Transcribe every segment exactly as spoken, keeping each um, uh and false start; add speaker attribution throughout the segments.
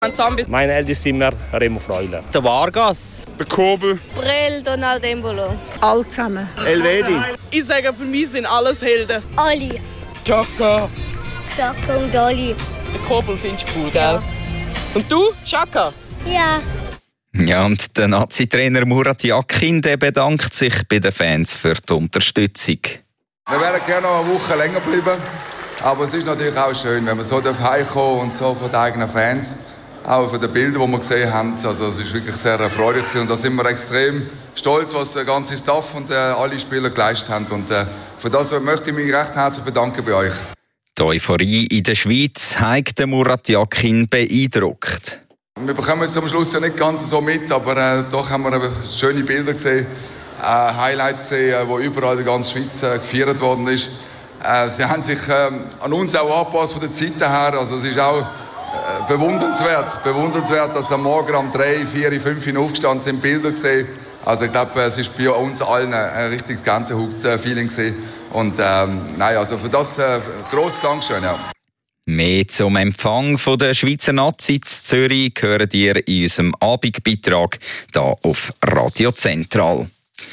Speaker 1: Mein ältestes immer Remo Freuler.
Speaker 2: Der Vargas.
Speaker 3: Der Kobel.
Speaker 4: Brel, Donald Embolo.
Speaker 5: Alle zusammen.
Speaker 6: Elvedi.
Speaker 7: Ich sage, für mich sind alles Helden.
Speaker 4: Ali.
Speaker 3: Chaka.
Speaker 4: Chaka und Ali.
Speaker 7: Der Kobel findest du cool, gell? Und du, Chaka?
Speaker 4: Ja.
Speaker 8: Ja, und der Nazi-Trainer Murat Yakin der bedankt sich bei den Fans für die Unterstützung.
Speaker 6: Wir wären gerne noch eine Woche länger bleiben, aber es ist natürlich auch schön, wenn man so heimkommen und so von den eigenen Fans, auch von den Bildern, die wir gesehen haben. Also es ist wirklich sehr erfreulich und da sind wir extrem stolz, was der ganze Staff und äh, alle Spieler geleistet haben. Und äh, für das möchte ich mich recht herzlich bedanken bei euch.
Speaker 8: Die Euphorie in der Schweiz hat Murat Yakin beeindruckt.
Speaker 6: Wir bekommen es am Schluss ja nicht ganz so mit, aber äh, doch haben wir eben schöne Bilder gesehen, äh, Highlights gesehen, äh, wo überall in der ganzen Schweiz äh, gefeiert worden ist. Äh, sie haben sich äh, an uns auch angepasst von der Zeit her. Also es ist auch äh, bewundernswert, bewundernswert, dass am Morgen um drei, vier, fünf Uhr aufgestanden sind, Bilder gesehen. Also ich glaube, es ist bei uns allen ein richtiges Gänsehaut-Feeling gewesen. Und ähm, nein, also für das äh, grosses Dankeschön. Ja.
Speaker 8: Mehr zum Empfang von der Schweizer Nazi in Zürich hören ihr in unserem Abendbeitrag hier auf Radio Zentral.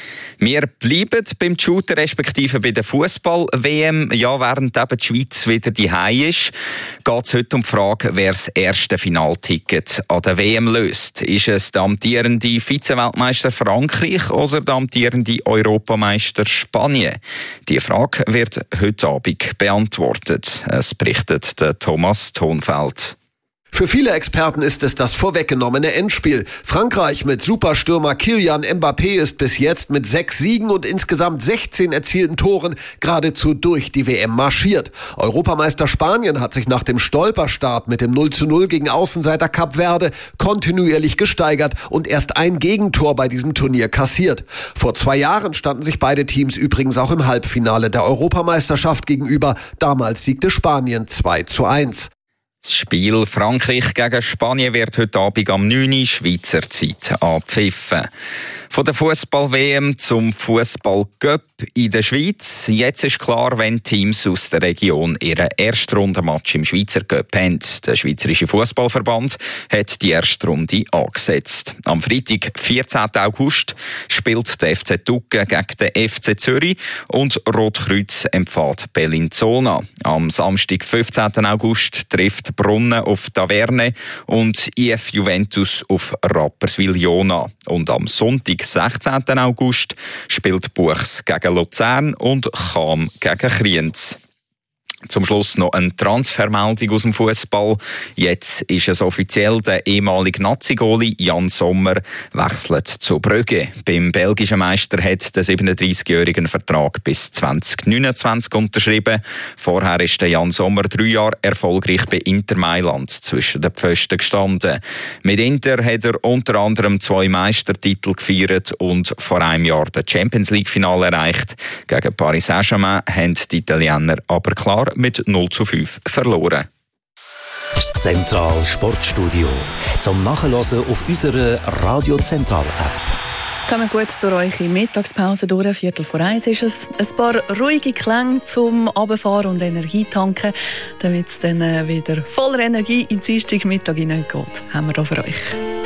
Speaker 8: Wir bleiben beim Shooter respektive bei der Fußball-W M. Ja, während eben die Schweiz wieder daheim ist, geht es heute um die Frage, wer das erste Finalticket an der W M löst. Ist es der amtierende Vize-Weltmeister Frankreich oder der amtierende Europameister Spanien? Die Frage wird heute Abend beantwortet. Es berichtet der Thomas Thonfeld.
Speaker 9: Für viele Experten ist es das vorweggenommene Endspiel. Frankreich mit Superstürmer Kylian Mbappé ist bis jetzt mit sechs Siegen und insgesamt sechzehn erzielten Toren geradezu durch die W M marschiert. Europameister Spanien hat sich nach dem Stolperstart mit dem null zu null gegen Außenseiter Kap Verde kontinuierlich gesteigert und erst ein Gegentor bei diesem Turnier kassiert. Vor zwei Jahren standen sich beide Teams übrigens auch im Halbfinale der Europameisterschaft gegenüber. Damals siegte Spanien zwei zu eins.
Speaker 8: Das Spiel Frankreich gegen Spanien wird heute Abend am neun Uhr Schweizer Zeit abpfiffen. Von der Fußball-W M zum Fußball-Cup in der Schweiz. Jetzt ist klar, wenn Teams aus der Region ihren Erstrundenmatch im Schweizer Cup haben. Der Schweizerische Fußballverband hat die erste Runde angesetzt. Am Freitag, vierzehnten August, spielt der F C Tucken gegen den F C Zürich und Rotkreuz empfängt Bellinzona. Am Samstag, fünfzehnten August, trifft Brunnen auf Taverne und I F Juventus auf Rapperswil-Jona. Und am Sonntag, sechzehnten August, spielt Buchs gegen Luzern und Cham gegen Kriens. Zum Schluss noch eine Transfermeldung aus dem Fußball. Jetzt ist es offiziell, der ehemalige Nazi-Goalie Jan Sommer wechselt zu Brügge. Beim belgischen Meister hat der siebenunddreißigjährige einen Vertrag bis zwanzig neunundzwanzig unterschrieben. Vorher ist der Jan Sommer drei Jahre erfolgreich bei Inter Mailand zwischen den Pfosten gestanden. Mit Inter hat er unter anderem zwei Meistertitel gefeiert und vor einem Jahr das Champions League-Finale erreicht. Gegen Paris Saint-Germain haben die Italiener aber klar mit null zu fünf verloren.
Speaker 10: Das Zentral Sportstudio zum Nachhören auf unserer Radio Zentral App.
Speaker 5: Kommen gut durch eure Mittagspause durch. Viertel vor eins ist es. Ein paar ruhige Klänge zum Runterfahren und Energie tanken, damit es dann wieder voller Energie in den Dienstagmittag hineingeht. Haben wir hier für euch.